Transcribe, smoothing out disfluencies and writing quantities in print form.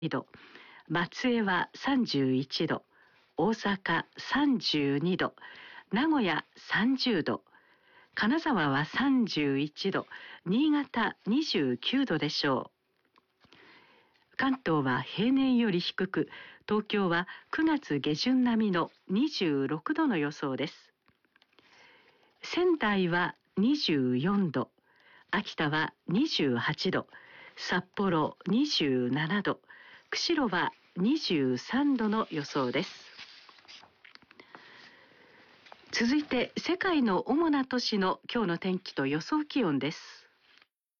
度、松江は31度、大阪32度、名古屋30度、金沢は31度、新潟29度でしょう。関東は平年より低く、東京は9月下旬並みの26度の予想です。仙台は24度、秋田は28度、札幌27度、釧路は23度の予想です。続いて世界の主な都市の今日の天気と予想気温です。